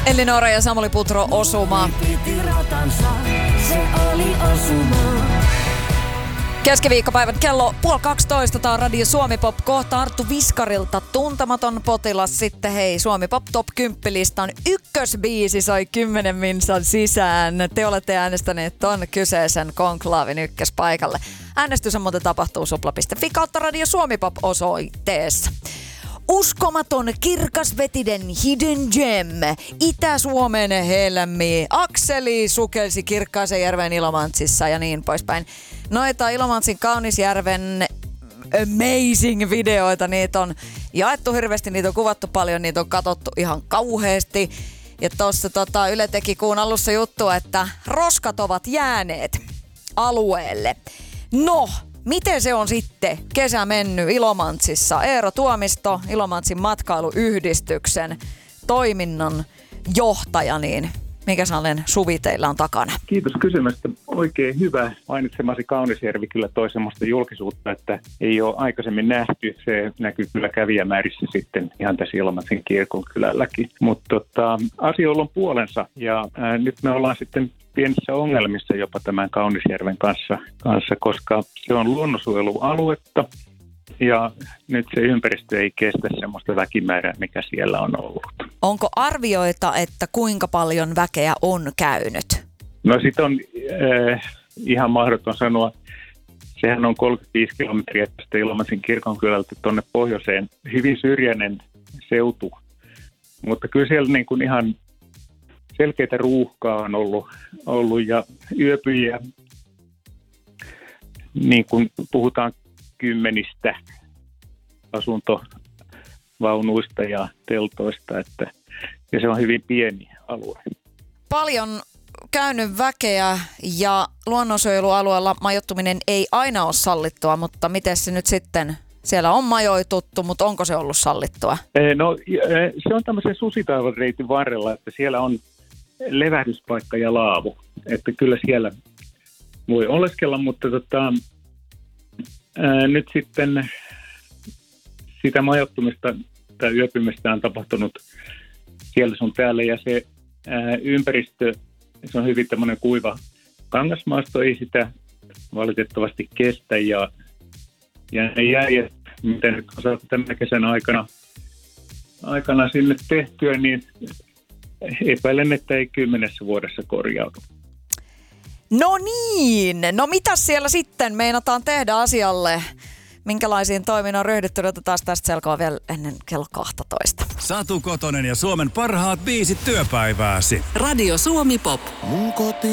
Elinora ja Samuli Putro osuma. Keskiviikkopäivän kello 11:30. Tää on Radio Suomi Pop. Kohta Arttu Viskarilta tuntematon potilas. Sitten hei, Suomi Pop Top 10-listan ykkösbiisi sai 10 minsan sisään. Te olette äänestäneet ton kyseisen konklaavin ykköspaikalle. Äänestys on muuten tapahtuu supla.fi kautta Radio Suomi Pop osoitteessa. Uskomaton kirkasvetiden Hidden Gem. Itä-Suomen helmi. Akseli sukelsi Kirkkaisen Ilomantsissa ja niin poispäin. Noita Ilomantsin Kaunisjärven amazing videoita, niitä on jaettu hirveästi, niitä on kuvattu paljon, niitä on katsottu ihan kauheasti. Ja tossa Yle teki kuun alussa juttu, että roskat ovat jääneet alueelle. No, miten se on sitten kesä mennyt Ilomantsissa? Eero Tuomisto, Ilomantsin matkailuyhdistyksen toiminnan johtaja, niin mikä sellainen suvi teillä on takana? Kiitos kysymästä. Oikein hyvä. Mainitsemasi Kaunisjärvi kyllä toi semmoista julkisuutta, että ei ole aikaisemmin nähty. Se näkyy kyllä kävijämäärissä sitten ihan tässä Ilomantsin kirkonkylälläkin. Mutta asioilla on puolensa ja nyt me ollaan sitten pienissä ongelmissa jopa tämän Kaunisjärven kanssa, koska se on luonnonsuojelualuetta ja nyt se ympäristö ei kestä semmoista väkimäärää, mikä siellä on ollut. Onko arvioita, että kuinka paljon väkeä on käynyt? No sit on ihan mahdoton sanoa. Sehän on 35 kilometriä tästä Ilomantsin kirkonkylältä tuonne pohjoiseen. Hyvin syrjäinen seutu, mutta kyllä siellä niin kuin ihan selkeitä ruuhkaa on ollut ja yöpyjiä, niin kuin puhutaan kymmenistä asuntovaunuista ja teltoista, ja se on hyvin pieni alue. Paljon käynyt väkeä ja luonnonsuojelualueella majoittuminen ei aina ole sallittua, mutta miten se nyt sitten, siellä on majoituttu, mutta onko se ollut sallittua? No se on tämmöisen susitaivan reitin varrella, että siellä on levähdyspaikka ja laavu, että kyllä siellä voi oleskella, mutta nyt sitten sitä majoittumista tai yöpymistä on tapahtunut siellä sun täällä ja se ympäristö, se on hyvin tämmöinen kuiva kangasmaasto, ei sitä valitettavasti kestä ja ne jäljet, mitä nyt on saatu tämän kesän aikana sinne tehtyä, niin epäilen, että ei 10 vuodessa korjaudu. No niin, no mitäs siellä sitten meinataan tehdä asialle? Minkälaisiin toimiin on ryhdytty? Otetaan tästä selkoa vielä ennen kello 12. Satu Kotonen ja Suomen parhaat biisit työpäivääsi. Radio Suomi Pop.